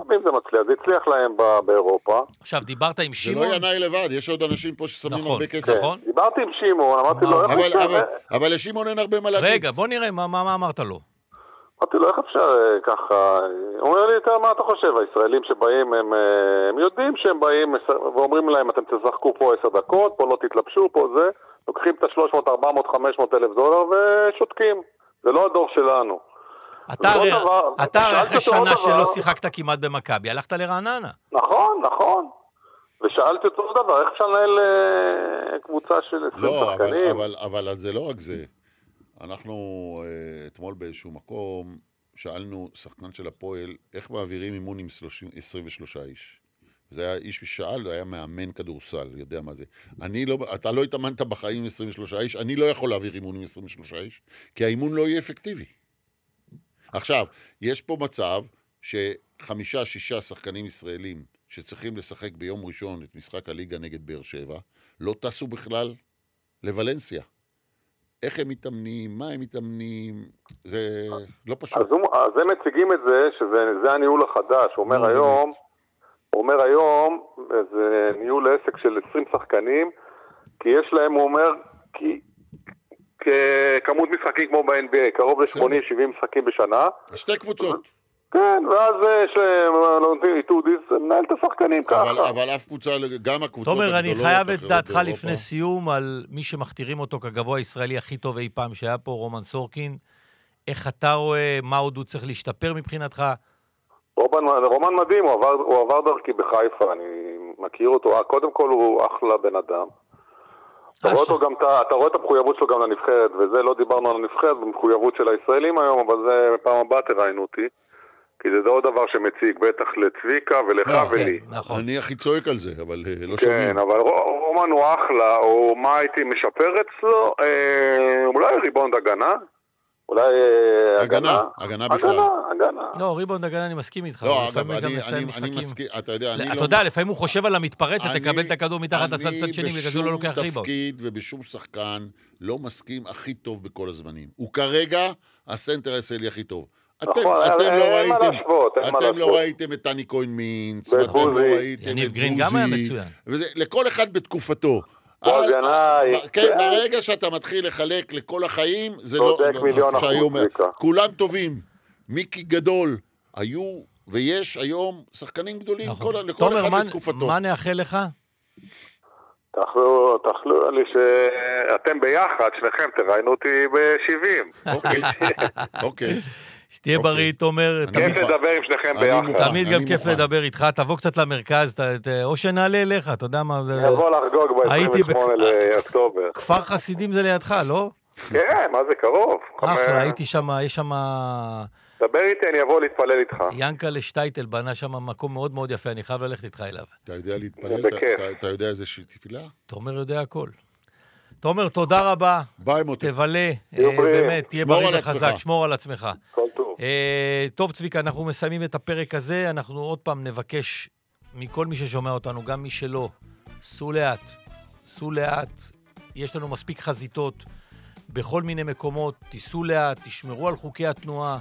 ואם זה מצליח, זה הצליח להם באירופה. עכשיו, דיברת עם שמעון? זה לא ינאי לבד, יש עוד אנשים פה ששמים הרבה כסף. נכון. דיברתי עם שמעון, אמרתי לו, איך אפשר... אבל לשמעון אין הרבה מה להגיד. רגע, בוא נראה, מה אמרת לו? אמרתי לו, איך אפשר ככה... הוא אומר לי, מה אתה חושב? הישראלים שבאים, הם יודעים שהם באים, ואומרים להם, אתם תשחקו פה 10 דקות, פה לא תתלבשו, פה זה, לוקחים את ה-300, 400, 500 אלף דולר ושותקים. זה לא הדור שלנו. אתה אחרי שנה שלא שיחקת כמעט במכבי, הלכת לרעננה. נכון. ושאלתי אותו דבר, איך אפשר לנהל קבוצה של 20 שחקנים? אבל זה לא רק זה. אנחנו אתמול באיזשהו מקום שאלנו שחקן של הפועל, איך מעבירים אימון עם 23 איש. זה היה איש ששאל, היה מאמן כדורסל, יודע מה זה. אתה לא התאמנת בחיים עם 23 איש, אני לא יכול להעביר אימון עם 23 איש, כי האימון לא יהיה אפקטיבי. עכשיו, יש פה מצב ש5-6 שחקנים ישראלים שצריכים לשחק ביום ראשון את משחק הליגה נגד באר שבע, לא טסו בכלל לוולנסיה. איך הם מתאמנים, מה הם מתאמנים, זה לא פשוט. אז הם מציגים את זה, שזה הניהול החדש. הוא אומר היום, זה ניהול עסק של 20 שחקנים, כי יש להם, הוא אומר, כמות משחקים כמו ב-NBA, קרוב ל-80-70 משחקים בשנה. שתי קבוצות. כן, ואז יש להם איתודיס, מנהל את השחקנים ככה. אבל אף קבוצה, גם הקבוצות תומר, אני חייב את דעתך לפני סיום על מי שמכתירים אותו כגבוה הישראלי הכי טוב אי פעם שהיה פה, רומן סורקין. איך אתה רואה, מה עוד הוא צריך להשתפר מבחינתך? רומן מדהים, הוא עבר דרכי בחיפה, אני מכיר אותו. קודם כל הוא אחלה בן אדם. אתה רואה את המחויבות שלו גם לנבחרת, וזה לא דיברנו על הנבחרת, במחויבות של הישראלים היום, אבל זה פעם הבאה תראיינו אותי. כי זה עוד דבר שמציג בטח לצביקה ולך ולי. אני הכי צועק על זה, אבל לא שומעים. כן, אבל רומן הוא אחלה, או מה הייתי משפר אצלו? אולי ריבונד הגנה? אולי הגנה בכלל. הגנה. לא, ריבונד הגנה אני מסכים איתך. לא, אגב, אני מסכים, אתה יודע, לפעמים הוא חושב על המתפרצת, תקבל את הכדור מתחת הצד שני, בגלל לא לוקח ריבונד. אני בשום תפקיד ובשום שחקן לא מסכים הכי טוב בכל הזמנים. הוא כרגע הסנטר הישראלי הכי טוב. אתם לא ראיתם את טני כהן מינץ, ואתם לא ראיתם את גרין גם היה מצוין. לכל אחד בתקופתו. כן, ברגע שאתה מתחיל לחלק לכל החיים, זה לא... כולם טובים. מיקי גדול. היו ויש היום שחקנים גדולים, לכל אחד בתקופתו. תומר, מה נאחל לך? תאכלו לי שאתם ביחד, שניכם תראיינו אותי ב-70. אוקיי. שתהיה בריא, תומר. כיף לדבר עם שניכם ביחד. תמיד גם כיף לדבר איתך, תבוא קצת למרכז, או שנעלה אליך, אתה יודע מה... נבוא לחגוג ב-28 לאוקטובר. כפר חסידים זה לידך, לא? כן, מה זה קרוב? אחלה, הייתי שם, יש שם... דבר איתי, אני אבוא להתפלל איתך. ינקלה שטייטל בנה שם מקום מאוד מאוד יפה, אני חייב ללכת איתך אליו. אתה יודע להתפלל? אתה יודע איזה תפילה? תומר יודע הכל. תומר, תודה רבה. ביי מוטי. תבלה, באמת, תהיה בריא וחזק, שמור על עצמך. כל טוב. טוב, צביקה, אנחנו מסיימים את הפרק הזה, אנחנו עוד פעם נבקש מכל מי ששומע אותנו, גם מי שלא, סעו לאט, יש לנו מספיק חזיתות בכל מיני מקומות, תיסעו לאט, תשמרו על חוקי התנועה,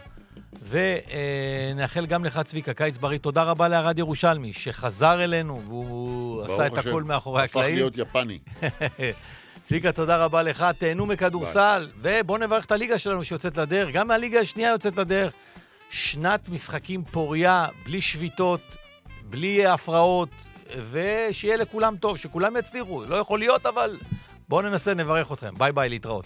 ונאחל גם לך, צביקה, קיץ בריא. תודה רבה לארד ירושלמי, שחזר אלינו, והוא עשה את הכל מאחורי הקלעים. הפך להיות יפני. צביקה, תודה רבה לך, תהנו מכדורסל, ובואו נברך את הליגה שלנו שיוצאת לדרך, גם מהליגה השנייה יוצאת לדרך, שנת משחקים פוריה, בלי שביתות, בלי הפרעות, ושיהיה לכולם טוב, שכולם יצליחו, לא יכול להיות, אבל בואו ננסה, נברך אתכם, ביי ביי, להתראות.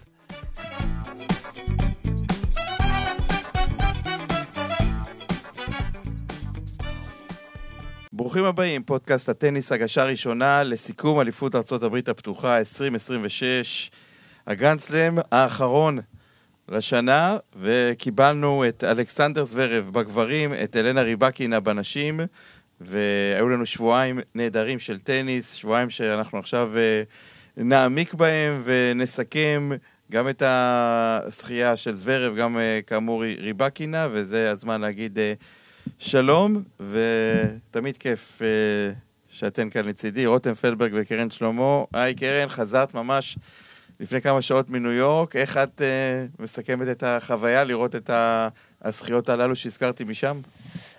ברוכים הבאים, פודקאסט הטניס, הגשה ראשונה לסיכום אליפות ארצות הברית הפתוחה 2026, הגרנד-סלאם האחרון לשנה, וקיבלנו את אלכסנדר זוורב בגברים, את אלנה ריבקינה בנשים, והיו לנו שבועיים נהדרים של טניס, שבועיים שאנחנו עכשיו נעמיק בהם ונסכם גם את השחייה של זוורב, גם כאמור ריבקינה, וזה הזמן להגיד שלום, ותמיד כיף שאתן כאן לצידי, רותם פלברג וקרן שלמה. היי קרן, חזרת ממש לפני כמה שעות מניו יורק, איך את מסכמת את החוויה לראות את השחיות הללו שהזכרתי משם?